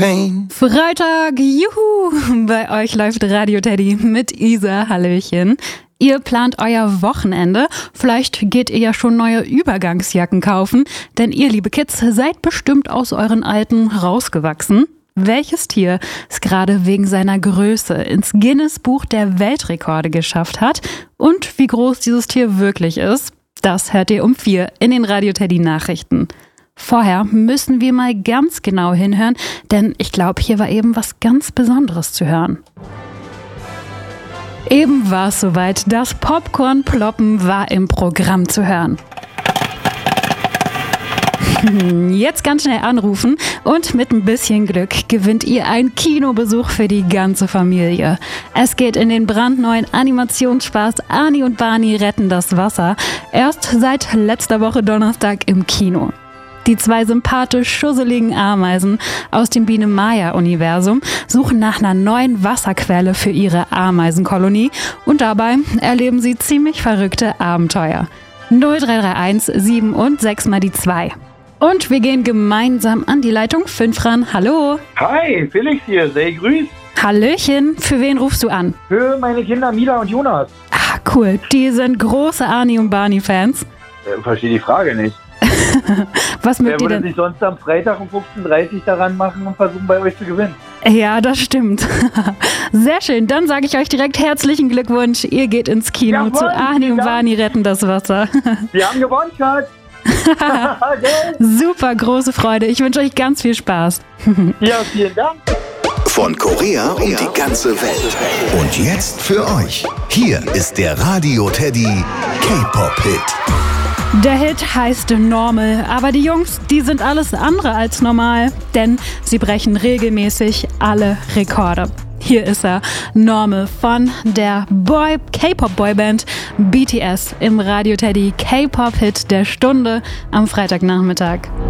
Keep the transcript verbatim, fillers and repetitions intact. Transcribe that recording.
Pain. Freitag, juhu! Bei euch läuft Radio Teddy mit Isa, hallöchen. Ihr plant euer Wochenende, vielleicht geht ihr ja schon neue Übergangsjacken kaufen, denn ihr, liebe Kids, seid bestimmt aus euren alten rausgewachsen. Welches Tier es gerade wegen seiner Größe ins Guinness-Buch der Weltrekorde geschafft hat und wie groß dieses Tier wirklich ist, das hört ihr um vier in den Radio Teddy Nachrichten. Vorher müssen wir mal ganz genau hinhören, denn ich glaube, hier war eben was ganz Besonderes zu hören. Eben war es soweit, das Popcorn-Ploppen war im Programm zu hören. Jetzt ganz schnell anrufen und mit ein bisschen Glück gewinnt ihr einen Kinobesuch für die ganze Familie. Es geht in den brandneuen Animationsspaß Ani und Barney retten das Wasser, erst seit letzter Woche Donnerstag im Kino. Die zwei sympathisch schusseligen Ameisen aus dem Biene-Maya-Universum suchen nach einer neuen Wasserquelle für ihre Ameisenkolonie und dabei erleben sie ziemlich verrückte Abenteuer. null drei drei eins sieben und sechs mal die zwei. Und wir gehen gemeinsam an die Leitung fünf ran. Hallo. Hi, Felix hier, sei grüßt. Hallöchen, für wen rufst du an? Für meine Kinder Mila und Jonas. Ah, cool, die sind große Ani und Barney-Fans. Äh, verstehe die Frage nicht. Was Wer mögt ihr würde denn? sich sonst am Freitag um fünfzehn Uhr dreißig daran machen und versuchen, bei euch zu gewinnen? Ja, das stimmt. Sehr schön, dann sage ich euch direkt herzlichen Glückwunsch. Ihr geht ins Kino Jawohl, zu Ani vielen und Dank. Barney retten das Wasser. Wir haben gewonnen, Schatz. Okay. Super, große Freude. Ich wünsche euch ganz viel Spaß. Ja, vielen Dank. Von Korea um die ganze Welt. Und jetzt für euch. Hier ist der Radio Teddy K-Pop-Hit. Der Hit heißt Normal, aber die Jungs, die sind alles andere als normal, denn sie brechen regelmäßig alle Rekorde. Hier ist er, Normal von der Boy K-Pop-Boyband B T S im Radio Teddy K-Pop-Hit der Stunde am Freitagnachmittag.